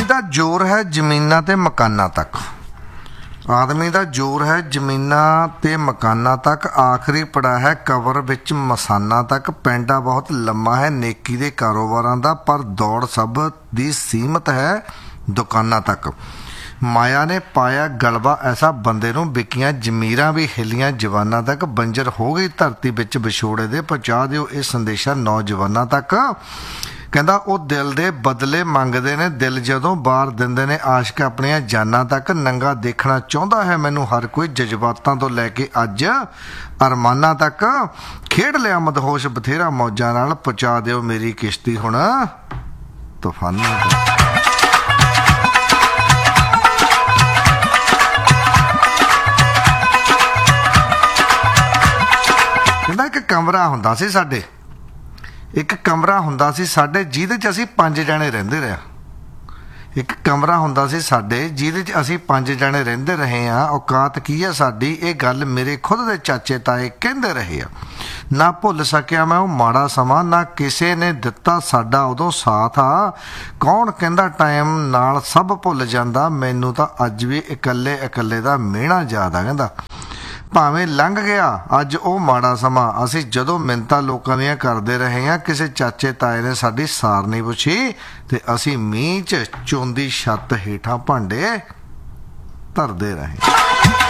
ਦਾ ਜ਼ੋਰ ਹੈ ਜ਼ਮੀਨਾਂ ਤੇ ਮਕਾਨਾਂ ਤੱਕ। ਆਦਮੀ ਦਾ ਜ਼ੋਰ ਹੈ ਜ਼ਮੀਨਾਂ ਤੇ ਮਕਾਨਾਂ ਤੱਕ, ਆਖਰੀ ਪੜਾ ਹੈ ਕਬਰ ਵਿੱਚ ਮਸਾਨਾ ਤੱਕ। ਪੈਂਡਾ ਬਹੁਤ ਲੰਮਾ ਹੈ ਨੇਕੀ ਦੇ ਕਾਰੋਬਾਰਾਂ ਦਾ, ਪਰ ਦੌੜ ਸਭ ਦੀ ਸੀਮਤ ਹੈ ਦੁਕਾਨਾਂ ਤੱਕ। ਮਾਇਆ ਨੇ ਪਾਇਆ ਗਲਬਾ ਐਸਾ ਬੰਦੇ ਨੂੰ, ਵਿਕੀਆਂ ਜ਼ਮੀਰਾਂ ਵੀ ਹਿੱਲੀਆਂ ਜਵਾਨਾਂ ਤੱਕ। ਬੰਜਰ ਹੋ ਗਈ ਧਰਤੀ ਵਿੱਚ ਵਿਛੋੜੇ ਦੇ, ਪਹੁੰਚਾ ਦਿਓ ਇਹ ਸੰਦੇਸ਼ਾ ਨੌਜਵਾਨਾਂ ਤੱਕ। ਕਹਿੰਦਾ ਉਹ ਦਿਲ ਦੇ ਬਦਲੇ ਮੰਗਦੇ ਨੇ, ਦਿਲ ਜਦੋਂ ਬਾਰ ਦਿੰਦੇ ਨੇ ਆਸ਼ਕ ਆਪਣੀਆਂ ਜਾਨਾਂ ਤੱਕ। ਨੰਗਾ ਦੇਖਣਾ ਚਾਹੁੰਦਾ ਹੈ ਮੈਨੂੰ ਹਰ ਕੋਈ, ਜਜ਼ਬਾਤਾਂ ਤੋਂ ਲੈ ਕੇ ਅੱਜ ਅਰਮਾਨਾਂ ਤੱਕ। ਖੇਡ ਲਿਆ ਮਦਹੋਸ਼ ਬਥੇਰਾ ਮੌਜਾਂ ਨਾਲ, ਪਹੁੰਚਾ ਦਿਓ ਮੇਰੀ ਕਿਸ਼ਤੀ ਹੁਣ ਤੂਫਾਨਾਂ ਤੱਕ। ਕਹਿੰਦਾ ਇੱਕ ਕਮਰਾ ਹੁੰਦਾ ਸੀ ਸਾਡੇ, ਇੱਕ ਕਮਰਾ ਹੁੰਦਾ ਸੀ ਸਾਡੇ ਜਿਹਦੇ 'ਚ ਅਸੀਂ 5 ਜਣੇ ਰਹਿੰਦੇ ਰਹੇ। ਇੱਕ ਕਮਰਾ ਹੁੰਦਾ ਸੀ ਸਾਡੇ ਜਿਹਦੇ 'ਚ ਅਸੀਂ 5 ਜਣੇ ਰਹਿੰਦੇ ਰਹੇ ਹਾਂ। ਔਕਾਤ ਕੀ ਹੈ ਸਾਡੀ, ਇਹ ਗੱਲ ਮੇਰੇ ਖੁਦ ਦੇ ਚਾਚੇ ਤਾਏ ਕਹਿੰਦੇ ਰਹੇ ਆ। ਨਾ ਭੁੱਲ ਸਕਿਆ ਮੈਂ ਉਹ ਮਾੜਾ ਸਮਾਂ, ਨਾ ਕਿਸੇ ਨੇ ਦਿੱਤਾ ਸਾਡਾ ਉਦੋਂ ਸਾਥ ਆ। ਕੌਣ ਕਹਿੰਦਾ ਟਾਈਮ ਨਾਲ ਸਭ ਭੁੱਲ ਜਾਂਦਾ, ਮੈਨੂੰ ਤਾਂ ਅੱਜ ਵੀ ਇਕੱਲੇ ਇਕੱਲੇ ਦਾ ਮਿਹਣਾ ਯਾਦ ਆ। ਕਹਿੰਦਾ ਭਾਵੇਂ ਲੰਘ ਗਿਆ ਅੱਜ ਉਹ ਮਾੜਾ ਸਮਾਂ, ਅਸੀਂ ਜਦੋਂ ਮਿੰਨਤਾਂ ਲੋਕਾਂ ਦੀਆਂ ਕਰਦੇ ਰਹੇ ਹਾਂ, ਕਿਸੇ ਚਾਚੇ ਤਾਏ ਨੇ ਸਾਡੀ ਸਾਰ ਨਹੀਂ ਪੁੱਛੀ, ਤੇ ਅਸੀਂ ਮੀਂਹ 'ਚ ਚੋਂਦੀ ਛੱਤ ਹੇਠਾਂ ਭਾਂਡੇ ਧਰਦੇ ਰਹੇ।